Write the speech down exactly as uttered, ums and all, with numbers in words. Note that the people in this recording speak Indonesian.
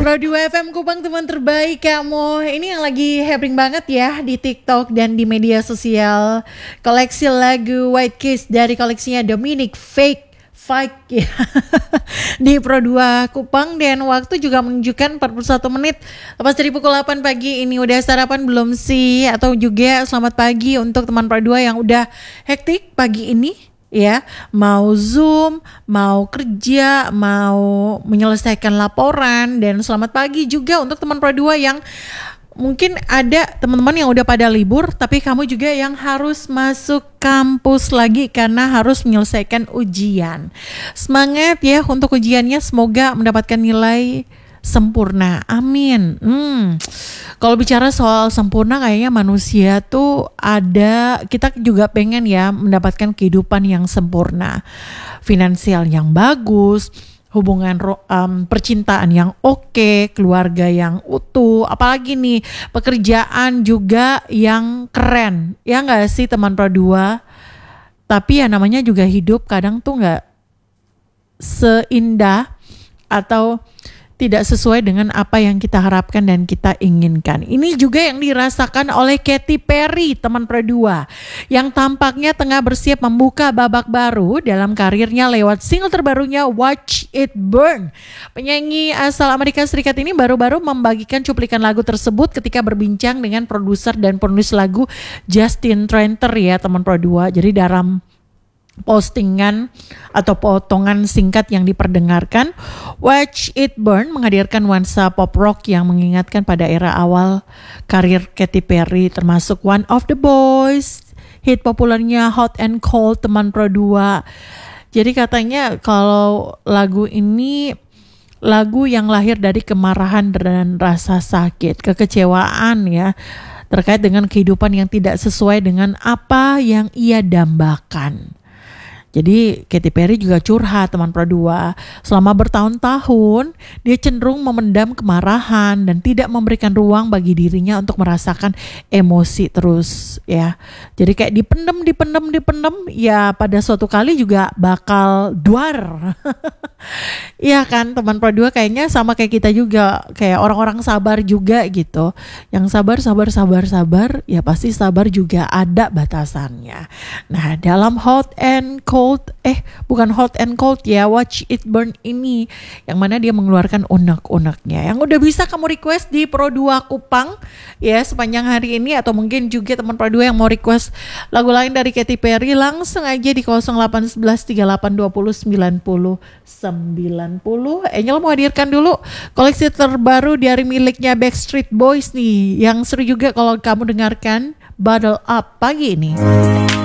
Pro dua F M Kupang, teman terbaik kamu. Ini yang lagi happening banget ya di TikTok dan di media sosial. Koleksi lagu White Kiss dari koleksinya Dominic Fake Fake ya. Di Pro dua Kupang, dan waktu juga menunjukkan empat puluh satu menit lepas dari pukul delapan pagi. Ini udah sarapan belum sih? Atau juga selamat pagi untuk teman Pro dua yang udah hektik pagi ini ya, mau Zoom, mau kerja, mau menyelesaikan laporan. Dan selamat pagi juga untuk teman Pro dua yang mungkin ada teman-teman yang udah pada libur, tapi kamu juga yang harus masuk kampus lagi karena harus menyelesaikan ujian. Semangat ya untuk ujiannya, semoga mendapatkan nilai sempurna, amin. Hmm. Kalau bicara soal sempurna, kayaknya manusia tuh ada, kita juga pengen ya mendapatkan kehidupan yang sempurna, finansial yang bagus, hubungan um, percintaan yang oke, keluarga yang utuh, apalagi nih pekerjaan juga yang keren, ya nggak sih teman Pro dua? Tapi ya namanya juga hidup kadang tuh nggak seindah atau tidak sesuai dengan apa yang kita harapkan dan kita inginkan. Ini juga yang dirasakan oleh Katy Perry, teman Pro dua, yang tampaknya tengah bersiap membuka babak baru dalam karirnya lewat single terbarunya Watch It Burn. Penyanyi asal Amerika Serikat ini baru-baru membagikan cuplikan lagu tersebut ketika berbincang dengan produser dan penulis lagu Justin Tranter ya teman Pro dua. Jadi dalam postingan atau potongan singkat yang diperdengarkan, Watch It Burn menghadirkan nuansa pop rock yang mengingatkan pada era awal karir Katy Perry, termasuk One of the Boys, hit populernya Hot and Cold teman Pro dua. Jadi katanya kalau lagu ini lagu yang lahir dari kemarahan dan rasa sakit, kekecewaan ya, terkait dengan kehidupan yang tidak sesuai dengan apa yang ia dambakan. Jadi Katy Perry juga curhat teman Pro dua. Selama bertahun-tahun dia cenderung memendam kemarahan dan tidak memberikan ruang bagi dirinya untuk merasakan emosi terus ya. Jadi kayak dipendem, dipendem, dipendem ya, pada suatu kali juga bakal duar. Iya kan teman Pro dua, kayaknya sama kayak kita juga, kayak orang-orang sabar juga gitu. Yang sabar, sabar, sabar, sabar, ya pasti sabar juga ada batasannya. Nah dalam Hot and Cold, eh bukan Hot and Cold ya, Watch It Burn ini, yang mana dia mengeluarkan unek-uneknya yang udah bisa kamu request di Pro dua Kupang ya sepanjang hari ini. Atau mungkin juga teman Pro dua yang mau request lagu lain dari Katy Perry, langsung aja di nol delapan satu satu tiga delapan dua nol sembilan nol sembilan nol. Angel mau hadirkan dulu koleksi terbaru dari miliknya Backstreet Boys nih, yang seru juga kalau kamu dengarkan Bottle Up pagi ini.